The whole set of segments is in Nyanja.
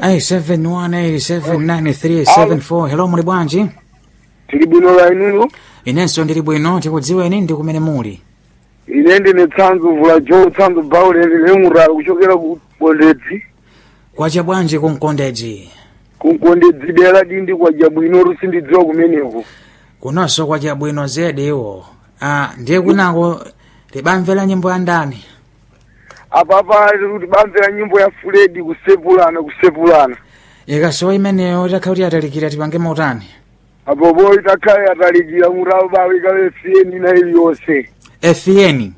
Ai 7187937 hello muli bwanji? Tili bwino la inuyo? Inenso ndili bwino, tikudziwa ine ndi kumene muli. Ine ndine Tsanzu Vula Joe Tsanzu Baule ndimuralo kuchokera ku Kondedzi. Kwacha bwanji ku Kondedzi? Ku Kondedzi dera dindi kwacha bwino rusindidziwa kumeneko. Kunonso kwacha bwino zedi iwo. Ndiye kunako libamvera nyimbo ya ndani? Apa libamvera nyimbo ya Fred kusepulana. Ikasowa imeneyo itakhala atalikira tipange mautani. Apo itakhala atalikira muralo bawe kale FN na iliyonse. FN.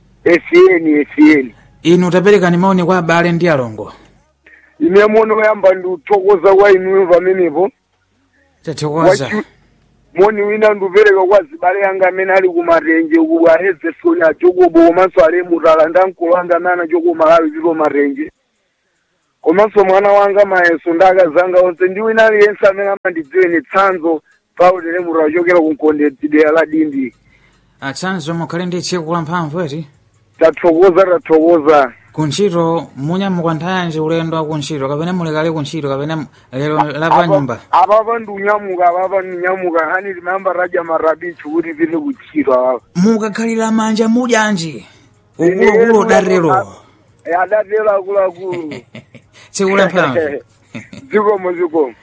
Inu tapereka ni maoni kwa abale ndi alongo. Ine mono yamba ndi uthokoza kwa inuyo pamenepo. Tathokoza. Moni wina ndupereka kwa zibale yanga amene ali kumarenje ku ahezesoni achokobo komanso ale mutala ndankulu anga nana choko malawi ziro marenje. Komanso mwana wanga mayeso ndakazanga onse ndi wina aliyense amene amandidziwe ni Tsanzo Baule mutala chokera ku Kondedzi dera la dindi. Tsanzo mukhale ndi tsiku la mphamvu eti? Tathokoza. Kunchito munyamuka nthayanji ulendo wa kunchito kapena mulekale kunchito kapena lero lapa nyumba? Apapa ndunyamuka hani limamba raja marabichi kuti pite kuchito apapa. Mukakhalira manja mudyanji? Ukulu darero. Adarero akulu. Tsiku la mphamvu. Zikomo.